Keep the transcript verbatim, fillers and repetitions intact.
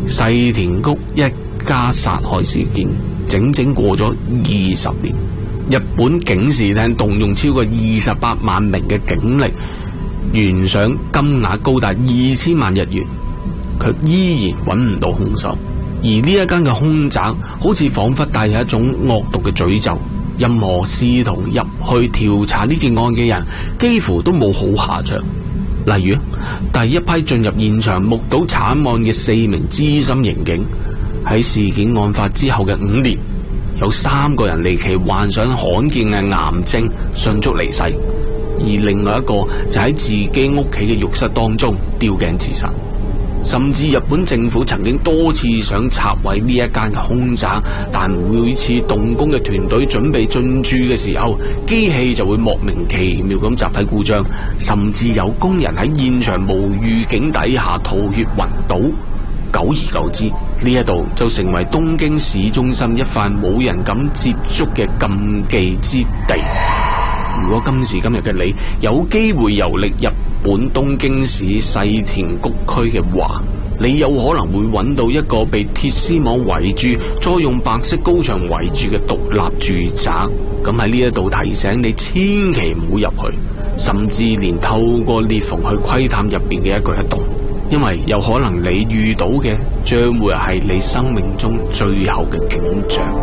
世田谷一家殺害事件整整過咗二十年，日本警視廳動用超過二十八萬名嘅警力，懸賞金額高達二千萬日元，卻依然揾唔到兇手。而呢一間嘅兇宅好似仿佛帶有一種惡毒嘅詛咒，任何試圖入去調查呢件案嘅人幾乎都冇好下場。例如第一批進入現場目睹慘案嘅四名資深刑警，喺事件案發之後嘅五年，有三個人離奇患上罕見嘅癌症，迅速離世，而另外一個就喺自己屋企嘅浴室當中吊頸自殺。甚至日本政府曾經多次想拆毀呢一間嘅兇宅，但每次動工嘅團隊準備進駐嘅時候，機器就會莫名其妙咁集體故障，甚至有工人喺現場無預警底下吐血暈倒。久而久之，呢一度就成為東京市中心一塊冇人敢接觸嘅禁忌之地。如果今時今日嘅你有機會遊歷日本東京市世田谷區嘅話，你有可能會揾到一個被鐵絲網圍住，再用白色高牆圍住嘅獨立住宅。咁喺呢一度提醒你，千祈唔好入去，甚至連透過裂縫去窺探入邊嘅一舉一動，因為有可能你遇到嘅將會係你生命中最後嘅景象。